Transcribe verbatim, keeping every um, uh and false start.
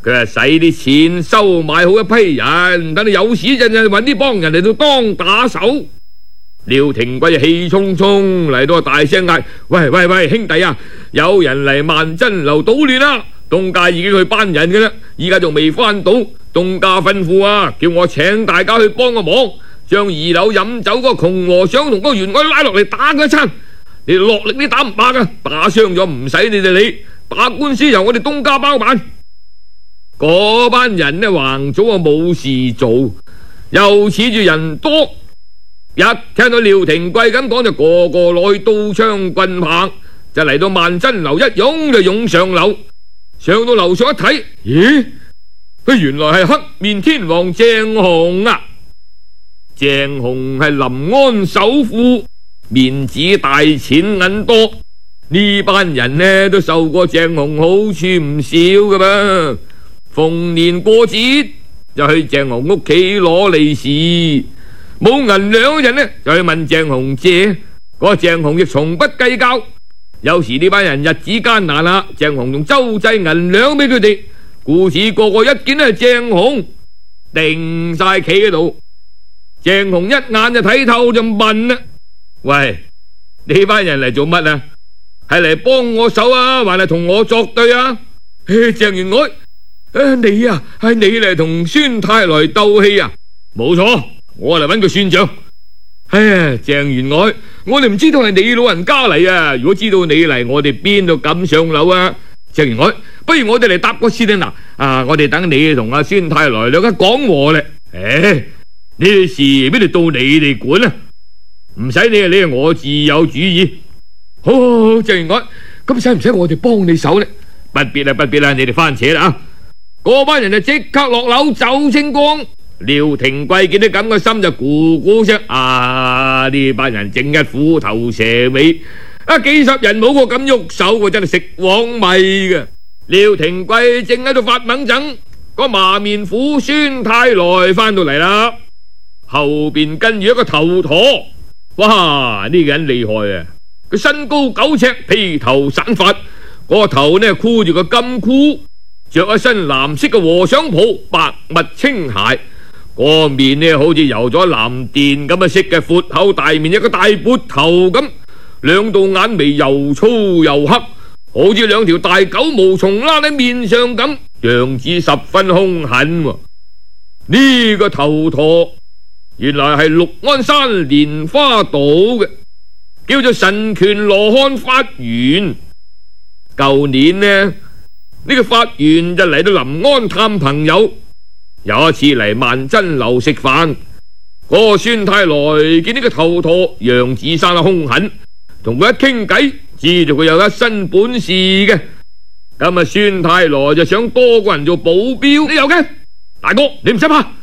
佢係使啲錢收買好一批人，等你有事陣就搵呢幫人嚟到當打手。廖廷貴就氣沖沖嚟到，大聲嗌：喂喂喂，兄弟啊，有人嚟萬珍樓搗亂啦！東家已經去班人嘅啦，依家仲未翻到。東家吩咐啊，叫我請大家去幫個忙，將二樓飲酒嗰個窮和尚同嗰個員外拉落嚟打佢一餐。你落力啲打唔白啊，打傷咗唔使你哋理，打官司由我哋東家包辦。嗰班人呢，橫早啊冇事做，又恃住人多，一聽到廖廷貴咁講，就個個攞刀槍棍棒，就嚟到萬珍樓，一擁就湧上樓。上到樓上一睇，咦，佢原來係黑面天王鄭雄啊！鄭雄係臨安首富，面子大，錢銀多，呢班人呢都受過鄭雄好處唔少噶噃。逢年過節就去鄭雄屋企攞利是，冇銀兩嗰陣呢就去問鄭雄借，嗰個鄭雄亦從不計較。有時呢班人日子艱難啦，鄭雄仲周濟銀兩俾佢哋，故此個個一見係鄭雄定晒企喺度。鄭雄一眼就睇透，就問啦：喂，呢班人嚟做乜啊？係嚟幫我手啊，還係同我作對啊？鄭員外，誒，你啊，係你嚟同孫太來鬥氣啊？冇錯，我嚟搵佢算賬。哎呀，鄭員外，我哋唔知道係你老人家嚟啊！如果知道你嚟，我哋邊度敢上樓啊？鄭員外，不如我哋嚟搭個先啦！嗱，啊，我哋等你同阿孫太來兩家講和咧。誒，呢啲事邊度到你哋管啊？唔使你啊，你啊，我自有主意。好好好，鄭員外，咁使唔使我哋幫你手咧？不必啦，不必啦，你哋翻扯啦啊！嗰班人就即刻落樓走清光。廖廷貴見到咁個心就咕咕聲，啊！呢班人正一虎頭蛇尾，啊！幾十人冇個咁喐手，我真係食黃米嘅。廖廷貴正喺度發猛陣，個麻面虎孫太來翻到嚟啦，後邊跟住一個頭陀。哇！呢個人厲害啊！佢身高九尺，披頭散髮，個頭呢箍住個金箍，着一身藍色嘅和尚袍，白襪青鞋。個面呢好似油咗藍靛咁嘅色嘅，闊口大面，一個大撥頭咁，兩道眼眉又粗又黑，好似兩條大狗毛蟲拉喺面上咁，樣子十分兇狠。呢、這個頭陀原來係六安山蓮花島嘅，叫做神拳羅漢法源。舊年呢，呢、這個法源就嚟到臨安探朋友。有一次嚟萬珍樓食飯，嗰、那個孫太來見呢個頭陀樣子生得兇狠，同佢一傾偈，知道佢有一身本事嘅。咁啊，孫太來就想多個人做保鏢，你有嘅，大哥你唔使怕。